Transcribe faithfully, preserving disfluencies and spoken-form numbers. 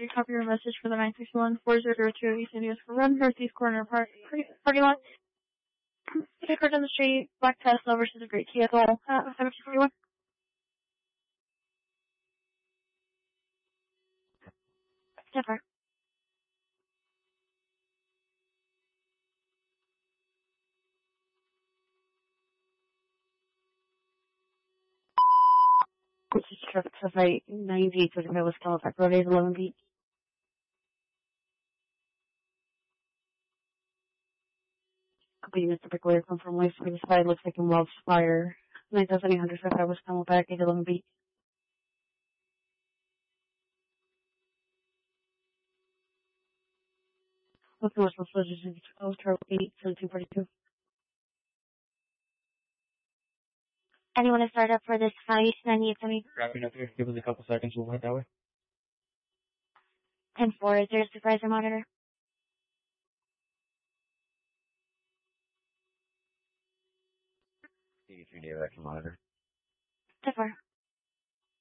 you copy your message for the nine six one four zero zero two East Indios for Run, Northeast Corner park, parking lot. Take car down the street, black Tesla versus a great vehicle. Uh, seven two forty-one. ten four. This is traffic site ninety-eight thirty-five West California Road, eight eleven beat. Couple units typically come from West to the side, looks like in Wildfire. nine thousand eight hundred fifty-five West Camelback, eight eleven beat. Look north, Los Angeles, Ultra eight seventeen forty-two. Anyone to start up for this fight? ninety-eight seventy. Wrapping up here. Give us a couple seconds. We'll head that way. ten four. Is there a supervisor monitor? eighty-three day action monitor. ten four.